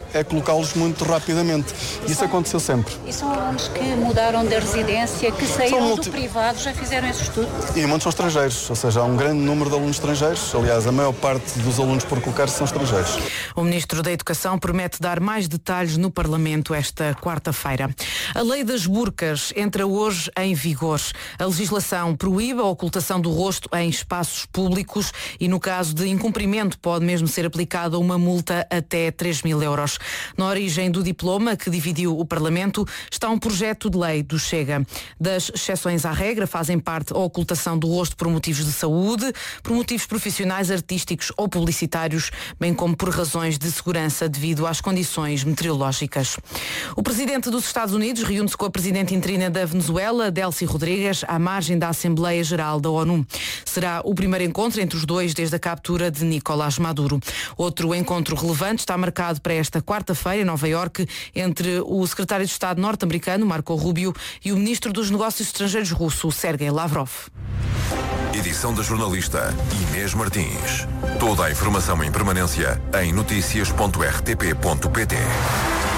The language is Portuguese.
é colocá-los muito rapidamente. Isso aconteceu sempre. E são alunos que mudaram de residência, que saíram do privado, já fizeram esse estudo? E muitos são estrangeiros, ou seja, há um grande número de alunos estrangeiros. Aliás, a maior parte dos alunos por colocar-se são estrangeiros. O Ministro da Educação promete dar mais detalhes no Parlamento esta quarta-feira. A lei das burcas entra hoje em vigor. A legislação proíbe a ocultação do rosto em espaços públicos e, no caso de incumprimento, pode mesmo ser aplicada uma multa até 3.000 euros. Na origem do diploma que dividiu o Parlamento está um projeto de lei do Chega. Das exceções à regra fazem parte a ocultação do rosto por motivos de saúde, por motivos profissionais, artísticos ou publicitários, bem como por razões de segurança devido às condições meteorológicas. O presidente dos Estados Unidos reúne-se com a presidente interina da Venezuela, Delcy Rodrigues, à margem da Assembleia Geral da ONU. Será o primeiro encontro entre os dois desde a captura de Nicolás Maduro. Outro encontro relevante está marcado para esta quarta-feira em Nova Iorque entre o secretário de Estado norte-americano, Marco Rubio, e o ministro dos Negócios Estrangeiros russo, Sergei Lavrov. Edição da jornalista Inês Martins. Toda a informação em permanência em noticias.rtp.pt.